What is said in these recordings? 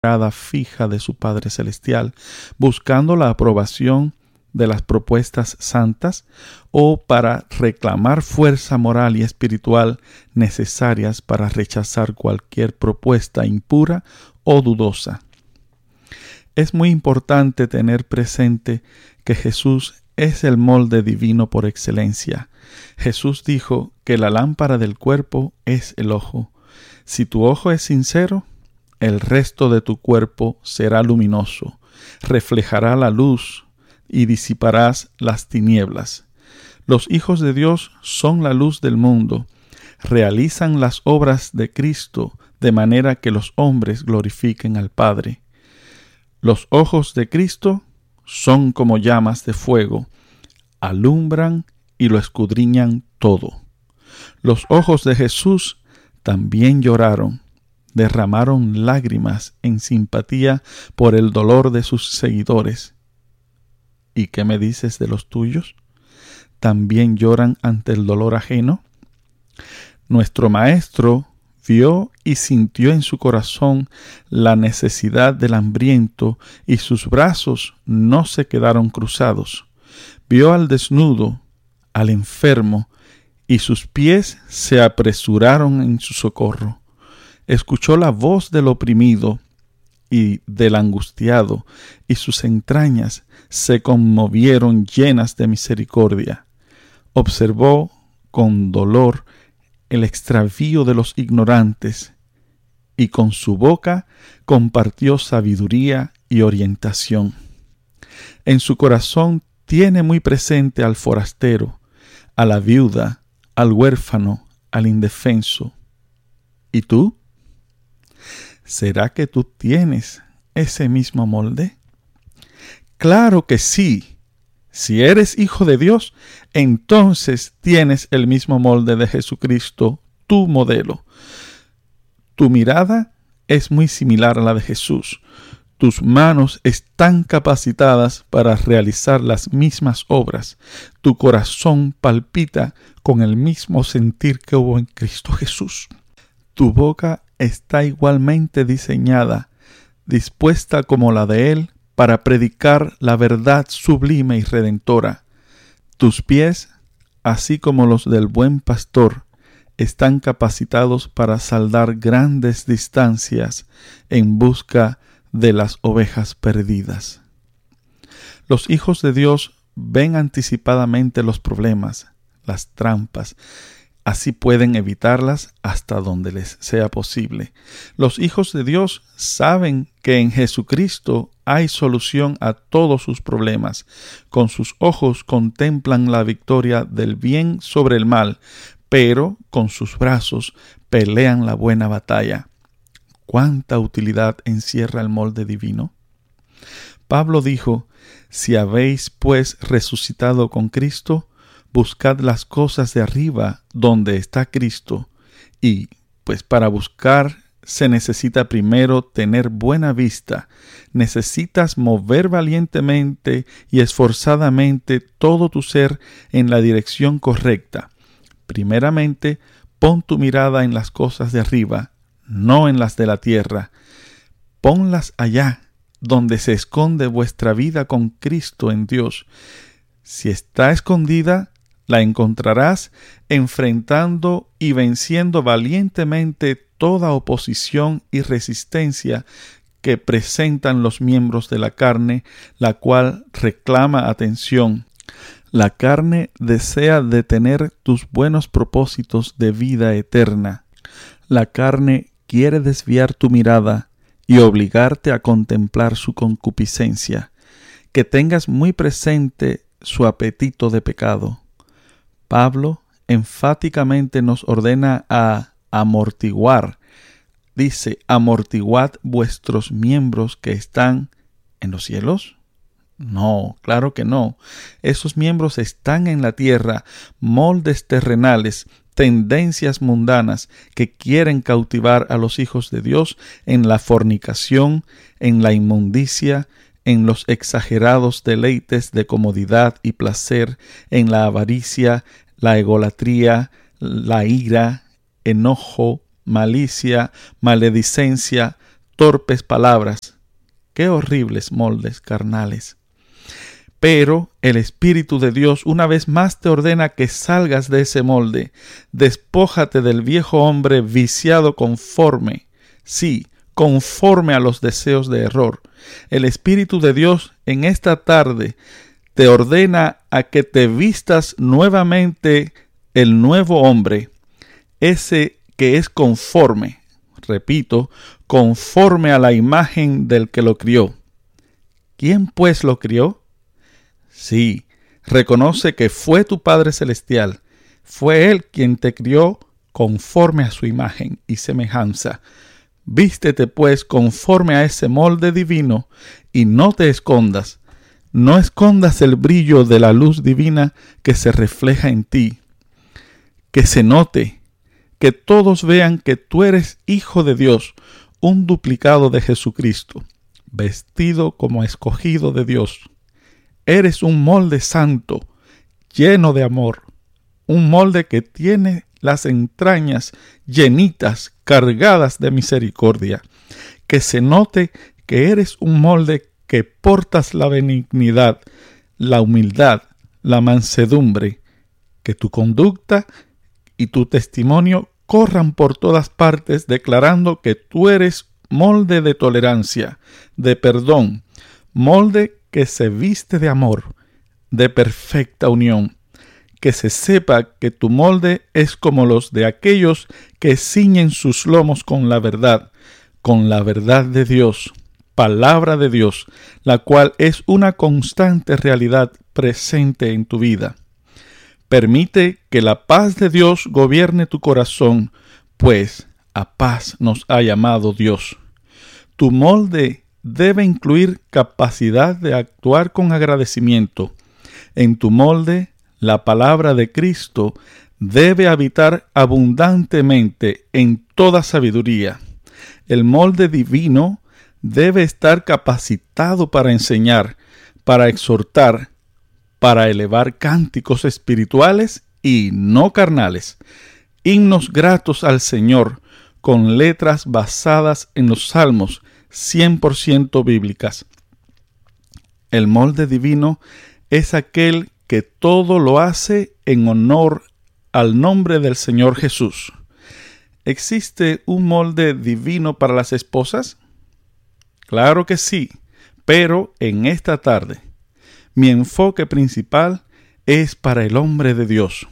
mirada fija de su Padre Celestial, buscando la aprobación de las propuestas santas o para reclamar fuerza moral y espiritual necesarias para rechazar cualquier propuesta impura o dudosa. Es muy importante tener presente que Jesús es el molde divino por excelencia. Jesús dijo que la lámpara del cuerpo es el ojo. Si tu ojo es sincero, el resto de tu cuerpo será luminoso, reflejará la luz y disiparás las tinieblas. Los hijos de Dios son la luz del mundo, realizan las obras de Cristo de manera que los hombres glorifiquen al Padre. Los ojos de Cristo son como llamas de fuego, alumbran y lo escudriñan todo. Los ojos de Jesús también lloraron, derramaron lágrimas en simpatía por el dolor de sus seguidores. ¿Y qué me dices de los tuyos? ¿También lloran ante el dolor ajeno? Nuestro Maestro vio y sintió en su corazón la necesidad del hambriento y sus brazos no se quedaron cruzados. Vio al desnudo, al enfermo, y sus pies se apresuraron en su socorro. Escuchó la voz del oprimido y del angustiado, y sus entrañas se conmovieron llenas de misericordia. Observó con dolor el extravío de los ignorantes, y con su boca compartió sabiduría y orientación. En su corazón tiene muy presente al forastero, a la viuda, al huérfano, al indefenso. ¿Y tú? ¿Será que tú tienes ese mismo molde? Claro que sí. Si eres hijo de Dios, entonces tienes el mismo molde de Jesucristo, tu modelo. Tu mirada es muy similar a la de Jesús. Tus manos están capacitadas para realizar las mismas obras. Tu corazón palpita con el mismo sentir que hubo en Cristo Jesús. Tu boca está igualmente diseñada, dispuesta como la de Él, para predicar la verdad sublime y redentora. Tus pies, así como los del buen pastor, están capacitados para saldar grandes distancias en busca de las ovejas perdidas. Los hijos de Dios ven anticipadamente los problemas, las trampas. Así pueden evitarlas hasta donde les sea posible. Los hijos de Dios saben que en Jesucristo hay solución a todos sus problemas. Con sus ojos contemplan la victoria del bien sobre el mal, pero con sus brazos pelean la buena batalla. ¿Cuánta utilidad encierra el molde divino? Pablo dijo: si habéis pues resucitado con Cristo, buscad las cosas de arriba donde está Cristo. Y pues para buscar se necesita primero tener buena vista. Necesitas mover valientemente y esforzadamente todo tu ser en la dirección correcta. Primeramente, pon tu mirada en las cosas de arriba, no en las de la tierra. Ponlas allá, donde se esconde vuestra vida con Cristo en Dios. Si está escondida, la encontrarás enfrentando y venciendo valientemente toda oposición y resistencia que presentan los miembros de la carne, la cual reclama atención. La carne desea detener tus buenos propósitos de vida eterna. La carne quiere desviar tu mirada y obligarte a contemplar su concupiscencia. Que tengas muy presente su apetito de pecado. Pablo enfáticamente nos ordena a amortiguar. Dice: amortiguad vuestros miembros que están en los cielos. No, claro que no. Esos miembros están en la tierra, moldes terrenales, tendencias mundanas que quieren cautivar a los hijos de Dios en la fornicación, en la inmundicia, en los exagerados deleites de comodidad y placer, en la avaricia, la egolatría, la ira, enojo, malicia, maledicencia, torpes palabras. Qué horribles moldes carnales. Pero el Espíritu de Dios una vez más te ordena que salgas de ese molde. Despójate del viejo hombre viciado conforme a los deseos de error. El Espíritu de Dios en esta tarde te ordena a que te vistas nuevamente el nuevo hombre, ese que es conforme, repito, conforme a la imagen del que lo crió. ¿Quién pues lo crió? Sí, reconoce que fue tu Padre Celestial. Fue Él quien te crió conforme a su imagen y semejanza. Vístete pues conforme a ese molde divino y no te escondas. No escondas el brillo de la luz divina que se refleja en ti. Que se note, que todos vean que tú eres hijo de Dios, un duplicado de Jesucristo, vestido como escogido de Dios. Eres un molde santo, lleno de amor, un molde que tiene las entrañas llenitas, cargadas de misericordia. Que se note que eres un molde que portas la benignidad, la humildad, la mansedumbre, que tu conducta y tu testimonio corran por todas partes declarando que tú eres molde de tolerancia, de perdón, molde que se viste de amor, de perfecta unión. Que se sepa que tu molde es como los de aquellos que ciñen sus lomos con la verdad de Dios, palabra de Dios, la cual es una constante realidad presente en tu vida. Permite que la paz de Dios gobierne tu corazón, pues a paz nos ha llamado Dios. Tu molde debe incluir capacidad de actuar con agradecimiento. En tu molde, la palabra de Cristo debe habitar abundantemente en toda sabiduría. El molde divino debe estar capacitado para enseñar, para exhortar, para elevar cánticos espirituales y no carnales, himnos gratos al Señor, con letras basadas en los salmos 100% bíblicas. El molde divino es aquel que todo lo hace en honor al nombre del Señor Jesús. ¿Existe un molde divino para las esposas? Claro que sí, pero en esta tarde, mi enfoque principal es para el hombre de Dios,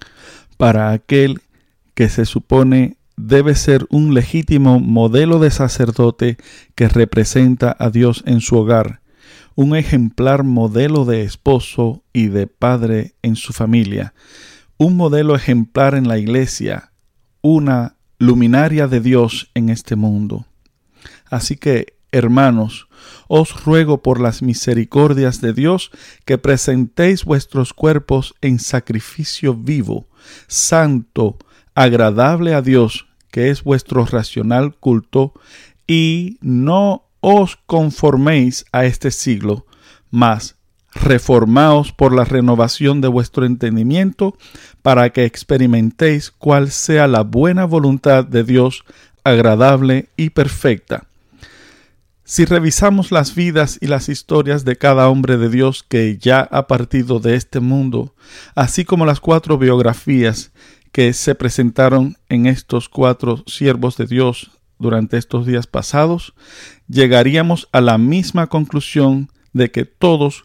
para aquel que se supone debe ser un legítimo modelo de sacerdote que representa a Dios en su hogar, un ejemplar modelo de esposo y de padre en su familia, un modelo ejemplar en la iglesia, una luminaria de Dios en este mundo. Así que, hermanos, os ruego por las misericordias de Dios que presentéis vuestros cuerpos en sacrificio vivo, santo, agradable a Dios, que es vuestro racional culto, y no os conforméis a este siglo, mas reformaos por la renovación de vuestro entendimiento, para que experimentéis cuál sea la buena voluntad de Dios, agradable y perfecta. Si revisamos las vidas y las historias de cada hombre de Dios que ya ha partido de este mundo, así como las 4 biografías que se presentaron en estos 4 siervos de Dios durante estos días pasados, llegaríamos a la misma conclusión de que todos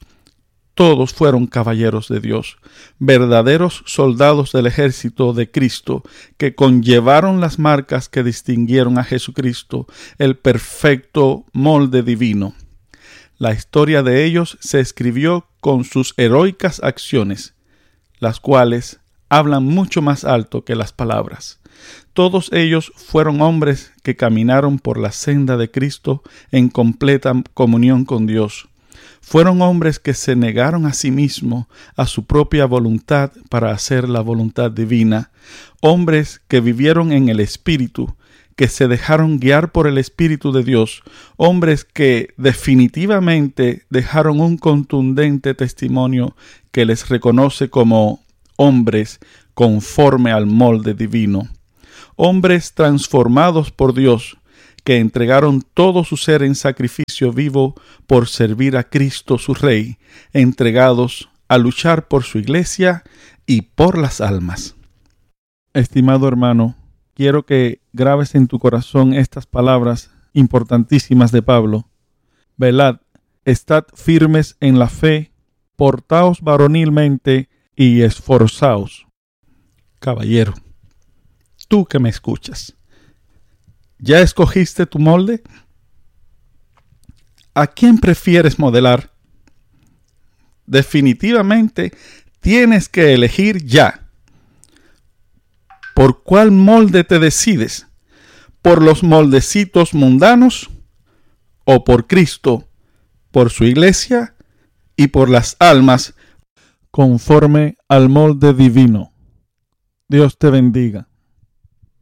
fueron caballeros de Dios, verdaderos soldados del ejército de Cristo, que conllevaron las marcas que distinguieron a Jesucristo, el perfecto molde divino. La historia de ellos se escribió con sus heroicas acciones, las cuales hablan mucho más alto que las palabras. Todos ellos fueron hombres que caminaron por la senda de Cristo en completa comunión con Dios. Fueron hombres que se negaron a sí mismos, a su propia voluntad para hacer la voluntad divina. Hombres que vivieron en el Espíritu, que se dejaron guiar por el Espíritu de Dios. Hombres que definitivamente dejaron un contundente testimonio que les reconoce como hombres conforme al molde divino. Hombres transformados por Dios, que entregaron todo su ser en sacrificio vivo por servir a Cristo su Rey, entregados a luchar por su iglesia y por las almas. Estimado hermano, quiero que grabes en tu corazón estas palabras importantísimas de Pablo. Velad, estad firmes en la fe, portaos varonilmente y esforzaos. Caballero, tú que me escuchas, ¿ya escogiste tu molde? ¿A quién prefieres modelar? Definitivamente tienes que elegir ya. ¿Por cuál molde te decides? ¿Por los moldecitos mundanos o por Cristo, por su iglesia y por las almas conforme al molde divino? Dios te bendiga.